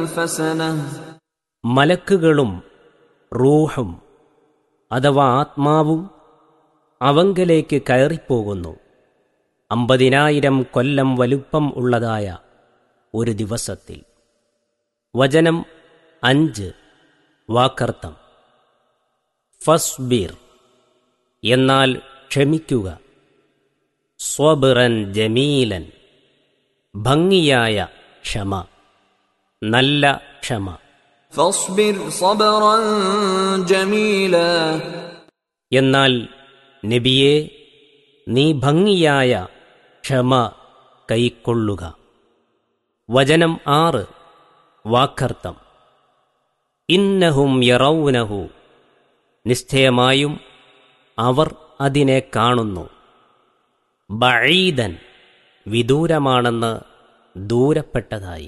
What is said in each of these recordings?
ألف سنة മലക്കുകളും റൂഹും അഥവാ ആത്മാവും അവങ്കലേക്ക് കയറിപ്പോകുന്നു 50,000 കൊല്ലം വലുപ്പം ഉള്ളതായ ഒരു ദിവസത്തിൽ. വചനം 5 വാക്കർത്ഥം. ഫസ്ബിർ എന്നാൽ ക്ഷമിക്കുക, സ്വബിറൻ ജമീലൻ ഭംഗിയായ ക്ഷമ, നല്ല ക്ഷമ. فاصبر صبرا جميلا എന്നാൽ നബിയേ, നീ ഭംഗിയായ ക്ഷമ കൈക്കൊള്ളുക. വചനം 6 വാക്കർത്ഥം. ഇന്നഹും യറൗനഹു നിശ്ചയമായും അവർ അതിനെ കാണുന്നു, ബഈദൻ വിദൂരമാണെന്ന്, ദൂരപ്പെട്ടതായി.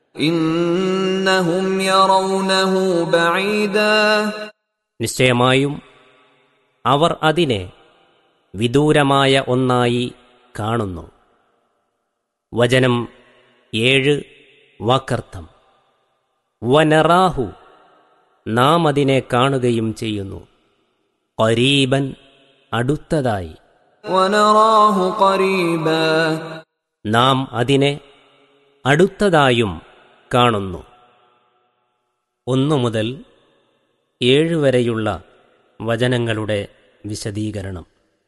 إنهم يرونه بعيدا നിശ്ചയമായും അവർ അതിനെ വിദൂരമായ ഒന്നായി കാണുന്നു. വചനം 7 വാക്കർത്ഥം. വനറാഹു നാം അതിനെ കാണുകയും ചെയ്യുന്നു, ഖരീബൻ അടുത്തതായി. ونراه قريبا നാം അതിനെ അടുത്തതായും കാണുന്നു. 1 മുതൽ 7 വരെയുള്ള വചനങ്ങളുടെ വിശദീകരണം.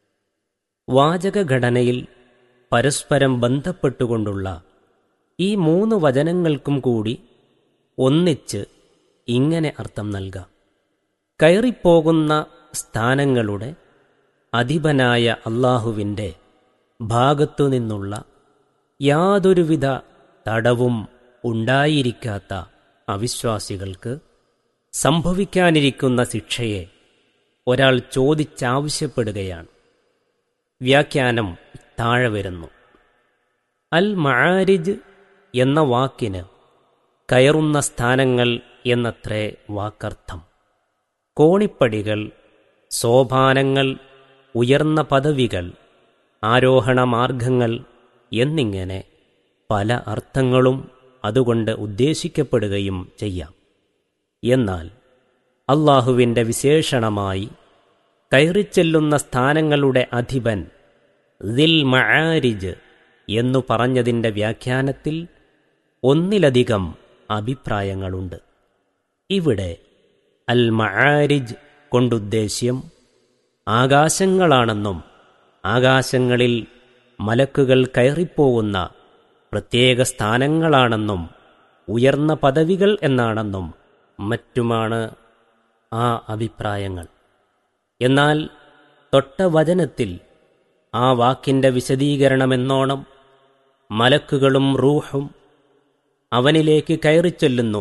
വാചകഘടനയിൽ പരസ്പരം ബന്ധപ്പെട്ടുകൊണ്ടുള്ള ഈ 3 വചനങ്ങൾക്കും കൂടി ഒന്നിച്ച് ഇങ്ങനെ അർത്ഥം നൽകാം. കയറിപ്പോകുന്ന സ്ഥാനങ്ങളുടെ അധിപനായ അല്ലാഹുവിൻ്റെ ഭാഗത്തുനിന്നുള്ള യാതൊരുവിധ തടവും ഉണ്ടായിരിക്കാത്ത അവിശ്വാസികൾക്ക് സംഭവിക്കാനിരിക്കുന്ന ശിക്ഷയെ ഒരാൾ ചോദിച്ചാവശ്യപ്പെടുകയാണ്. വ്യാഖ്യാനം താഴെ വരുന്നു. അൽ മആരിജ് എന്ന വാക്കിന് കയറുന്ന സ്ഥാനങ്ങൾ എന്നത്രേ വാക്കർത്ഥം. കോണിപ്പടികൾ, സോപാനങ്ങൾ, ഉയർന്ന പദവികൾ, ആരോഹണമാർഗങ്ങൾ എന്നിങ്ങനെ പല അർത്ഥങ്ങളും അതുകൊണ്ട് ഉദ്ദേശിക്കപ്പെടുകയും ചെയ്യാം. എന്നാൽ അല്ലാഹുവിൻ്റെ വിശേഷണമായി കയറിച്ചെല്ലുന്ന സ്ഥാനങ്ങളുടെ അധിപൻ ദിൽ മആരിജ് എന്നു പറഞ്ഞതിൻ്റെ വ്യാഖ്യാനത്തിൽ ഒന്നിലധികം അഭിപ്രായങ്ങളുണ്ട്. ഇവിടെ അൽ മആരിജ് കൊണ്ടുദ്ദേശ്യം ആകാശങ്ങളാണെന്നും ആകാശങ്ങളിൽ മലക്കുകൾ കയറിപ്പോകുന്ന പ്രത്യേക സ്ഥാനങ്ങളാണെന്നും ഉയർന്ന പദവികൾ എന്നാണെന്നും മറ്റുമാണ് ആ അഭിപ്രായങ്ങൾ. എന്നാൽ തൊട്ട വചനത്തിൽ ആ വാക്കിൻ്റെ വിശദീകരണമെന്നോണം മലക്കുകളും റൂഹും അവനിലേക്ക് കയറിച്ചൊല്ലുന്നു.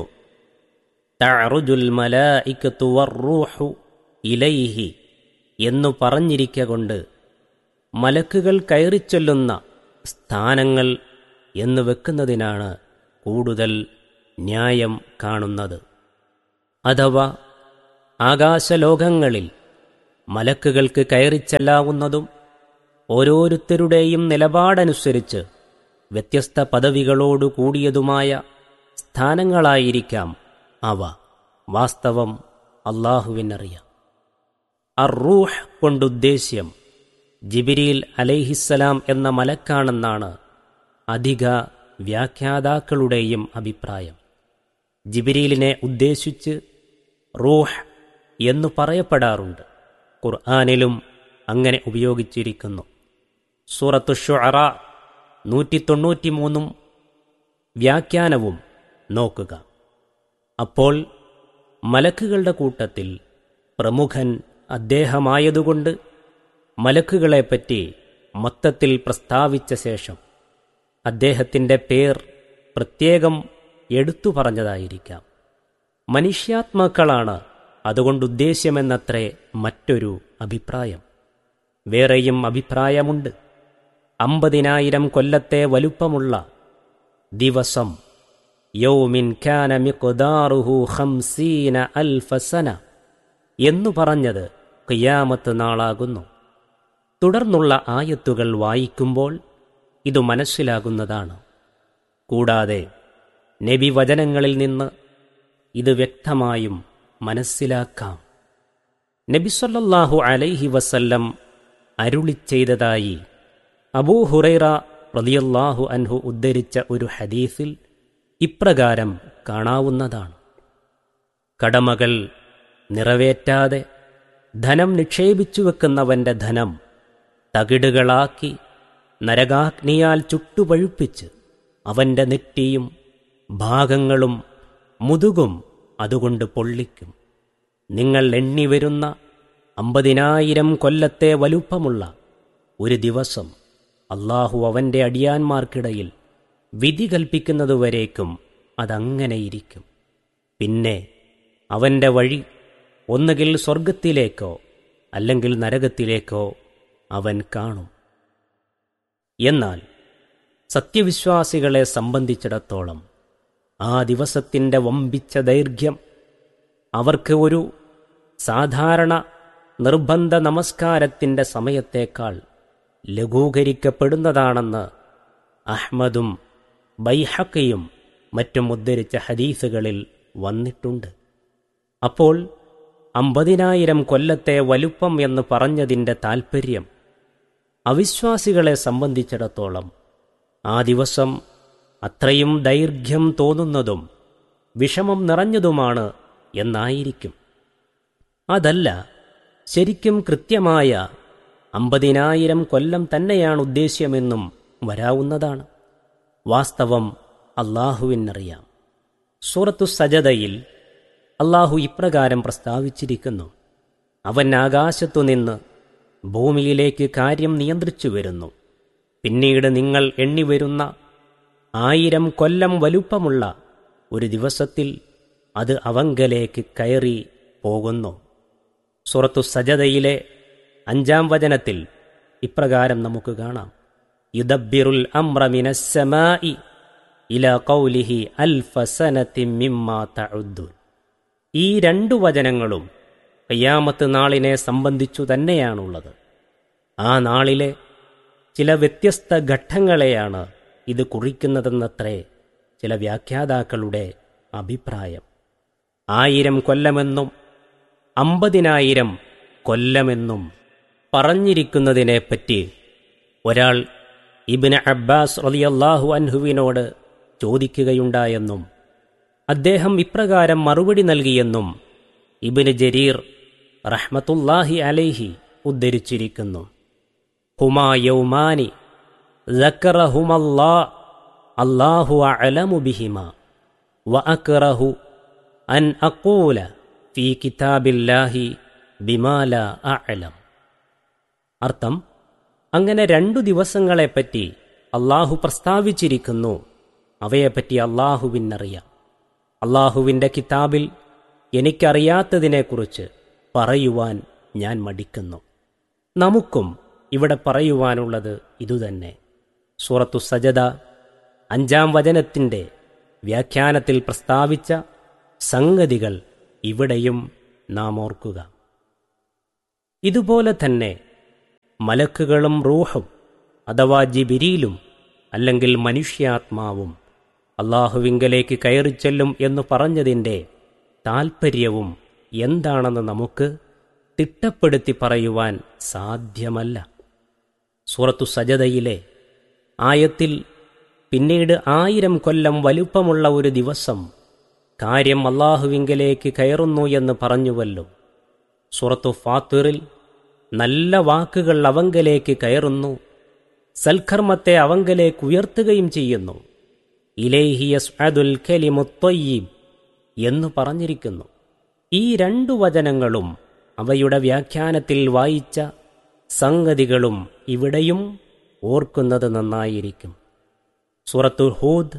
തഅറുജുൽ മലായികതു വർ-റൂഹു ഇലൈഹി എന്നു പറഞ്ഞിരിക്കൊണ്ട് മലക്കുകൾ കയറിച്ചൊല്ലുന്ന സ്ഥാനങ്ങൾ എന്ന് വെക്കുന്നതിനാണ് കൂടുതൽ ന്യായം കാണുന്നത്. അഥവാ ആകാശലോകങ്ങളിൽ മലക്കുകൾക്ക് കയറിച്ചെല്ലാവുന്നതും ഓരോരുത്തരുടെയും നിലപാടനുസരിച്ച് വ്യത്യസ്ത പദവികളോടു കൂടിയതുമായ സ്ഥാനങ്ങളായിരിക്കാം അവ. വാസ്തവം അല്ലാഹുവിനറിയാം. അർ-റൂഹ് കൊണ്ടുദ്ദേശ്യം ജിബ്രീൽ അലൈഹിസ്സലാം എന്ന മലക്കാണെന്നാണ് അധിക വ്യാഖ്യാതാക്കളുടെയും അഭിപ്രായം. ജിബ്രീലിനെ ഉദ്ദേശിച്ച് റൂഹ് എന്നു പറയപ്പെടാറുണ്ട്. ഖുർആനിലും അങ്ങനെ ഉപയോഗിച്ചിരിക്കുന്നു. സൂറത്തു ശുഅറാ 193 വ്യാഖ്യാനവും നോക്കുക. അപ്പോൾ മലക്കുകളുടെ കൂട്ടത്തിൽ പ്രമുഖൻ അദ്ദേഹമായതുകൊണ്ട് മലക്കുകളെപ്പറ്റി മൊത്തത്തിൽ പ്രസ്താവിച്ച ശേഷം അദ്ദേഹത്തിൻ്റെ പേർ പ്രത്യേകം എടുത്തു പറഞ്ഞതായിരിക്കാം. മനുഷ്യാത്മാക്കളാണ് അതുകൊണ്ടുദ്ദേശ്യമെന്നത്രേ മറ്റൊരു അഭിപ്രായം. വേറെയും അഭിപ്രായമുണ്ട്. 50,000 കൊല്ലത്തെ വലുപ്പമുള്ള ദിവസം, യൗമിൻ കാന മിഖ്ദാറുഹു 50,000 സന എന്നു പറഞ്ഞത് ഖിയാമത്ത് നാളാകുന്നു. തുടർന്നുള്ള ആയത്തുകൾ വായിക്കുമ്പോൾ ഇതു മനസ്സിലാകുന്നതാണ്. കൂടാതെ നബി വചനങ്ങളിൽ നിന്ന് ഇത് വ്യക്തമായും മനസ്സിലാക്കാം. നബി സല്ലല്ലാഹു അലൈഹി വസല്ലം അരുളിച്ചെയ്തതായി അബൂ ഹുറൈറ റളിയല്ലാഹു അൻഹു ഉദ്ധരിച്ച ഒരു ഹദീസിൽ ഇപ്രകാരം കാണാവുന്നതാണ്: കടമകൾ നിറവേറ്റാതെ ധനം നിക്ഷേപിച്ചു വെക്കുന്നവന്റെ ധനം തകിടുകളാക്കി നരകാഗ്നിയാൽ ചുട്ടുപഴുപ്പിച്ച് അവന്റെ നെറ്റിയും ഭാഗങ്ങളും മുതുകും അതുകൊണ്ട് പൊള്ളിക്കും. നിങ്ങൾ എണ്ണിവരുന്ന 50,000 കൊല്ലത്തെ വലുപ്പമുള്ള ഒരു ദിവസം അല്ലാഹു അവന്റെ അടിയാന്മാർക്കിടയിൽ വിധി കൽപ്പിക്കുന്നതുവരേക്കും അതങ്ങനെയിരിക്കും. പിന്നെ അവന്റെ വഴി ഒന്നുകിൽ സ്വർഗത്തിലേക്കോ അല്ലെങ്കിൽ നരകത്തിലേക്കോ അവൻ കാണും. എന്നാൽ സത്യവിശ്വാസികളെ സംബന്ധിച്ചിടത്തോളം ആ ദിവസത്തിൻ്റെ വമ്പിച്ച ദൈർഘ്യം അവർക്ക് ഒരു സാധാരണ നിർബന്ധ നമസ്കാരത്തിൻ്റെ സമയത്തേക്കാൾ ലഘൂകരിക്കപ്പെടുന്നതാണെന്ന് അഹ്മദും ബൈഹഖിയും മറ്റും ഉദ്ധരിച്ച ഹദീസുകളിൽ വന്നിട്ടുണ്ട്. അപ്പോൾ 50,000 കൊല്ലത്തെ വലുപ്പം എന്ന് പറഞ്ഞതിൻ്റെ താൽപ്പര്യം അവിശ്വാസികളെ സംബന്ധിച്ചിടത്തോളം ആ ദിവസം അത്രയും ദൈർഘ്യം തോന്നുന്നതും വിഷമം നിറഞ്ഞതുമാണ് എന്നായിരിക്കും. അതല്ല, ശരിക്കും കൃത്യമായ 50,000 കൊല്ലം തന്നെയാണ് ഉദ്ദേശ്യമെന്നും വരാവുന്നതാണ്. വാസ്തവം അല്ലാഹുവിനറിയാം. സൂറത്തു സജദയിൽ അല്ലാഹു ഇപ്രകാരം പ്രസ്താവിച്ചിരിക്കുന്നു: അവൻ ആകാശത്തുനിന്ന് ഭൂമിയിലേക്ക് കാര്യം നിയന്ത്രിച്ചു വരുന്നു. പിന്നീട് നിങ്ങൾ എണ്ണിവരുന്ന 1000 കൊല്ലം വലുപ്പമുള്ള ഒരു ദിവസത്തിൽ അത് അവങ്കലേക്ക് കയറി പോകുന്നു. സൂറത്തു സജദയിലെ 5-ാം വചനത്തിൽ ഇപ്രകാരം നമുക്ക് കാണാം: യുദബ്ബിറുൽ അംറ മിനസ്സമാഇ ഇലാ ഖൗലിഹി അൽഫ സനതിൻ മിമ്മാ തഉദ്ദൂൻ. ഈ 2 വചനങ്ങളും ഖിയാമത്ത് നാളിനെ സംബന്ധിച്ചു തന്നെയാണുള്ളത്. ആ നാളിലെ ചില വ്യത്യസ്ത ഘട്ടങ്ങളെയാണ് ഇത് കുറിക്കുന്നതെന്നത്രേ ചില വ്യാഖ്യാതാക്കളുടെ അഭിപ്രായം. 1000 കൊല്ലമെന്നും 50,000 കൊല്ലമെന്നും പറഞ്ഞിരിക്കുന്നതിനെപ്പറ്റി ഒരാൾ ഇബ്നു അബ്ബാസ് റളിയല്ലാഹു അൻഹുവിനോട് ചോദിക്കുകയുണ്ടായെന്നും അദ്ദേഹം ഇപ്രകാരം മറുപടി നൽകിയെന്നും ഇബ്നു ജരീർ റഹ്മത്തുള്ളാഹി അലൈഹി ഉദ്ധരിച്ചിരിക്കുന്നു: ഹുമാ യൗമാനി അല്ലാഹു അഅലമു ബിഹിമാ വഅക്റഹു അൻ അഖൂല ഫീ കിതാബില്ലാഹി ബിമാ ലാ അഅലം. അർത്ഥം: അങ്ങനെ 2 ദിവസങ്ങളെപ്പറ്റി അല്ലാഹു പ്രസ്താവിച്ചിരിക്കുന്നു. അവയെപ്പറ്റി അല്ലാഹുവിനറിയാം. അല്ലാഹുവിൻ്റെ കിതാബിൽ എനിക്കറിയാത്തതിനെക്കുറിച്ച് പറയുവാൻ ഞാൻ മടിക്കുന്നു. നമുക്കും ഇവിടെ പറയുവാനുള്ളത് ഇതുതന്നെ. സൂറത്തു സജദ 5-ാം വചനത്തിൻ്റെ വ്യാഖ്യാനത്തിൽ പ്രസ്താവിച്ച സംഗതികൾ ഇവിടെയും നാം ഓർക്കുക. ഇതുപോലെ തന്നെ മലക്കുകളും റൂഹും അഥവാ ജിബിരീലും അല്ലെങ്കിൽ മനുഷ്യാത്മാവും അല്ലാഹുവിങ്കലേക്ക് കയറിച്ചെല്ലും എന്ന് പറഞ്ഞതിൻ്റെ താൽപ്പര്യവും എന്താണെന്ന് നമുക്ക് തിട്ടപ്പെടുത്തി പറയുവാൻ സാധ്യമല്ല. സൂറത്തു സജദയിലെ ആയത്തിൽ പിന്നീട് 1000 കൊല്ലം വലുപ്പമുള്ള ഒരു ദിവസം കാര്യം അല്ലാഹുവിങ്കലേക്ക് കയറുന്നു എന്ന് പറഞ്ഞുവല്ലോ. സൂറത്തു ഫാത്തിറിൽ നല്ല വാക്കുകൾ അവങ്കലേക്ക് കയറുന്നു, സൽക്കർമ്മത്തെ അവങ്കലേക്ക് ഉയർത്തുകയും ചെയ്യുന്നു. ഇലൈഹി യസ്അദുൽ കലിമുത് ത്വയ്യിബ് എന്ന് പറഞ്ഞിരിക്കുന്നു. ഈ 2 വചനങ്ങളും അവയുടെ വ്യാഖ്യാനത്തിൽ വായിച്ച സംഗതികളും ഇവിടെയും ഓർക്കുന്നത് നന്നായിരിക്കും. സൂറത്തുൽ ഹൂദ്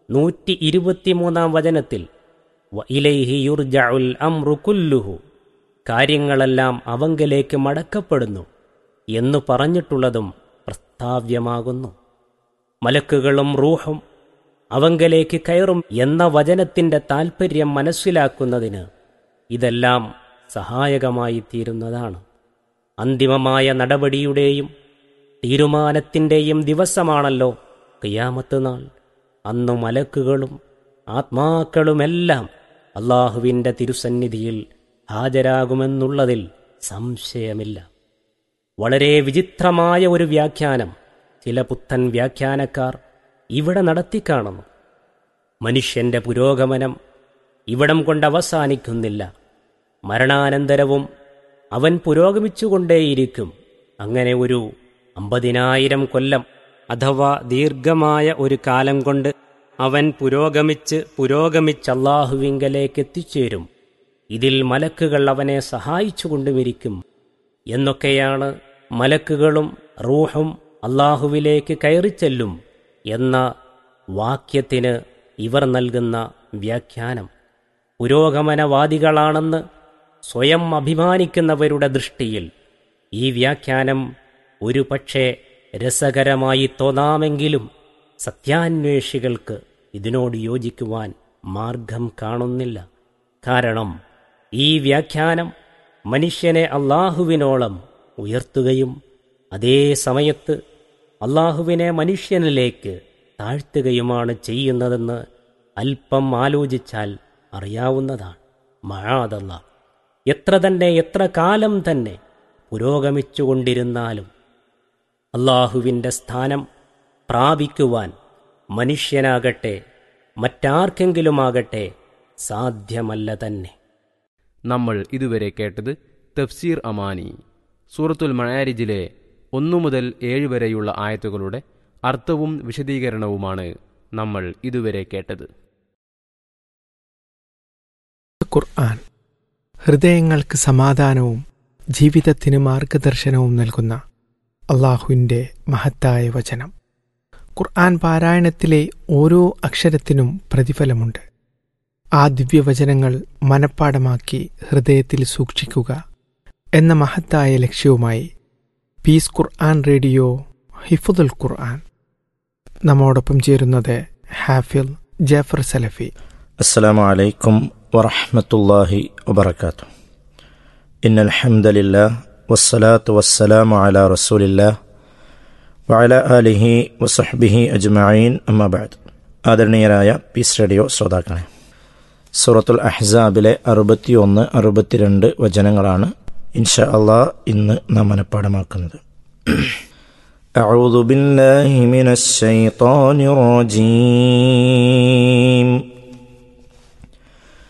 123-ാം വചനത്തിൽ വഇലൈഹി യുർജഉൽ അംറു കുല്ലുഹു, കാര്യങ്ങളെല്ലാം അവങ്കലേക്ക് മടക്കപ്പെടുന്നു എന്ന് പറഞ്ഞിട്ടുള്ളതും പ്രസ്താവ്യമാകുന്നു. മലക്കുകളും റൂഹും അവങ്കലേക്ക് കയറും എന്ന വചനത്തിൻ്റെ താൽപ്പര്യം മനസ്സിലാക്കുന്നതിന് ഇതെല്ലാം സഹായകമായി തീരുന്നതാണ്. അന്തിമമായ നടപടിയുടെയും തീരുമാനത്തിൻ്റെയും ദിവസമാണല്ലോ ഖിയാമത്ത് നാൾ. അന്നു മലക്കുകളും ആത്മാക്കളുമെല്ലാം അള്ളാഹുവിൻ്റെ തിരുസന്നിധിയിൽ ഹാജരാകുമെന്നുള്ളതിൽ സംശയമില്ല. വളരെ വിചിത്രമായ ഒരു വ്യാഖ്യാനം ചില പുത്തൻ വ്യാഖ്യാനക്കാർ ഇവിടെ നടത്തിക്കാണുന്നു. മനുഷ്യന്റെ പുരോഗമനം ഇവിടം കൊണ്ട് അവസാനിക്കുന്നില്ല. മരണാനന്തരവും അവൻ പുരോഗമിച്ചുകൊണ്ടേയിരിക്കും. അങ്ങനെ ഒരു 50,000 കൊല്ലം അഥവാ ദീർഘമായ ഒരു കാലം കൊണ്ട് അവൻ പുരോഗമിച്ച് അല്ലാഹുവിങ്കലേക്ക് എത്തിച്ചേരും. ഇതിൽ മലക്കുകൾ അവനെ സഹായിച്ചുകൊണ്ടുമിരിക്കും എന്നൊക്കെയാണ് മലക്കുകളും റൂഹും അല്ലാഹുവിലേക്ക് കയറിച്ചെല്ലും എന്ന വാക്യത്തിന് ഇവർ നൽകുന്ന വ്യാഖ്യാനം. പുരോഗമനവാദികളാണെന്ന് സ്വയം അഭിമാനിക്കുന്നവരുടെ ദൃഷ്ടിയിൽ ഈ വ്യാഖ്യാനം ഒരു പക്ഷേ രസകരമായി തോന്നാമെങ്കിലും സത്യാന്വേഷികൾക്ക് ഇതിനോട് യോജിക്കുവാൻ മാർഗം കാണുന്നില്ല. കാരണം ഈ വ്യാഖ്യാനം മനുഷ്യനെ അല്ലാഹുവിനോളം ഉയർത്തുകയും അതേ സമയത്ത് അല്ലാഹുവിനെ മനുഷ്യനിലേക്ക് താഴ്ത്തുകയുമാണ് ചെയ്യുന്നതെന്ന് അല്പം ആലോചിച്ചാൽ അറിയാവുന്നതാണ്. മആദല്ലാഹ്, എത്ര കാലം തന്നെ പുരോഗമിച്ചുകൊണ്ടിരുന്നാലും അല്ലാഹുവിൻ്റെ സ്ഥാനം പ്രാപിക്കുവാൻ മനുഷ്യനാകട്ടെ മറ്റാർക്കെങ്കിലുമാകട്ടെ സാധ്യമല്ല തന്നെ. നമ്മൾ ഇതുവരെ കേട്ടത് തഫ്സീർ അമാനി, സൂറത്തുൽ മആരിജിലെ 1 മുതൽ 7 വരെയുള്ള ആയത്തുകളുടെ അർത്ഥവും വിശദീകരണവുമാണ് നമ്മൾ ഇതുവരെ കേട്ടത്. ഖുർആൻ ഹൃദയങ്ങൾക്ക് സമാധാനവും ജീവിതത്തിന് മാർഗദർശനവും നൽകുന്ന അള്ളാഹുവിൻ്റെ മഹത്തായ വചനം. ഖുർആൻ പാരായണത്തിലെ ഓരോ അക്ഷരത്തിനും പ്രതിഫലമുണ്ട്. ആ ദിവ്യവചനങ്ങൾ മനഃപ്പാഠമാക്കി ഹൃദയത്തിൽ സൂക്ഷിക്കുക എന്ന മഹത്തായ ലക്ഷ്യവുമായി പീസ് ഖുർആൻ റേഡിയോ ഹിഫ്ദുൽ ഖുർആൻ. നമ്മോടൊപ്പം ചേരുന്നത് ഹാഫിൽ ജാഫർ സലഫി. അസ്സലാമു അലൈക്കും വറഹ്മത്തുള്ളാഹി വബറകാതുഹു. ഇന്നൽ ഹംദലില്ലാഹ് വസ്സലാത്തു വസ്സലാമു അലാ റസൂലില്ലാഹ് വഅലാ ആലിഹി വസഹ്ബിഹി അജ്മഈൻ, അമ്മാ ബഅദ്. ആദരണീയരായ പീസ് റേഡിയോ ശ്രോതാക്കളെ, സൂറത്തുൽ അഹ്സാബിലെ 61, 62 വചനങ്ങളാണ് ഇൻഷാ അല്ലാഹ് ഇന്ന് നാം മനഃപ്പാഠമാക്കുന്നത്. അഊദു ബില്ലാഹി മിനശ് ശൈത്വാനിർ റജീം.